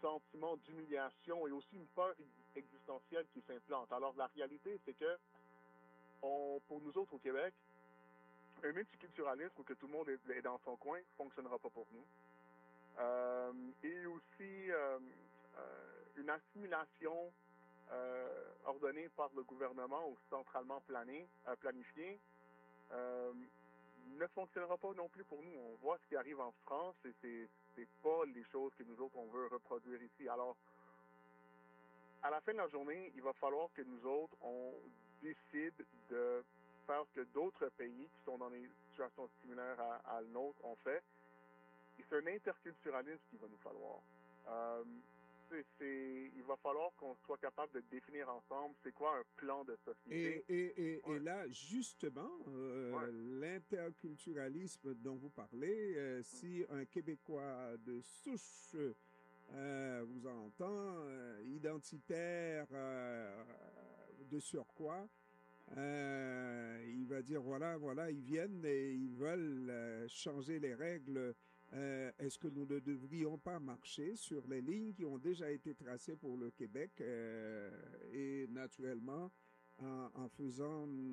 sentiment d'humiliation et aussi une peur existentielle qui s'implante. Alors, la réalité, c'est que pour nous autres au Québec, un multiculturalisme où que tout le monde est dans son coin ne fonctionnera pas pour nous. Et aussi une assimilation ordonnée par le gouvernement ou centralement planifiée ne fonctionnera pas non plus pour nous. On voit ce qui arrive en France et c'est pas les choses que nous autres on veut reproduire ici. Alors, à la fin de la journée, il va falloir que nous autres, on décide de faire ce que d'autres pays qui sont dans des situations similaires à la nôtre ont fait. Et c'est un interculturalisme qu'il va nous falloir. Il va falloir qu'on soit capable de définir ensemble c'est quoi un plan de société. Et là, justement, Ouais. l'interculturalisme dont vous parlez, si un Québécois de souche vous entend, identitaire de surcroît, il va dire, voilà, ils viennent et ils veulent changer les règles. Est-ce que nous ne devrions pas marcher sur les lignes qui ont déjà été tracées pour le Québec et naturellement en faisant